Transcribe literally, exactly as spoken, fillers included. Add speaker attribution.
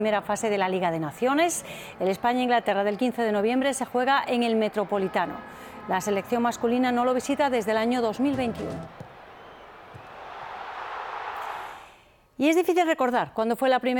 Speaker 1: Primera fase de la Liga de Naciones. El España-Inglaterra del quince de noviembre se juega en el Metropolitano. La selección masculina no lo visita desde el año dos mil veintiuno. Y es difícil recordar cuándo fue la primera